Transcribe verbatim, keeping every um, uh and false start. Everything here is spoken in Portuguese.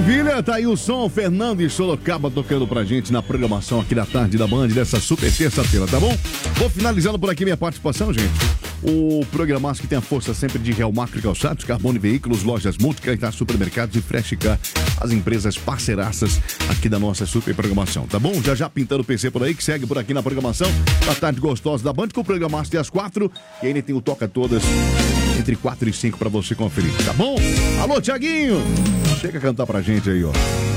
Maravilha, tá aí o som, Fernando e Sorocaba tocando pra gente na programação aqui da tarde da Band dessa super terça-feira, tá bom? Vou finalizando por aqui minha participação, gente. O programaço que tem a força sempre de Real Macro e Calçados, Carbone Veículos, Lojas Multicartaz, Supermercados e Fresh Car, as empresas parceiraças aqui da nossa super programação, tá bom? Já já pintando o P C por aí, que segue por aqui na programação da tarde gostosa da Band, com o programaço até às quatro, e ainda tem o Toca Todas entre quatro e cinco pra você conferir, tá bom? Alô, Thiaguinho! Chega a cantar pra gente aí, ó.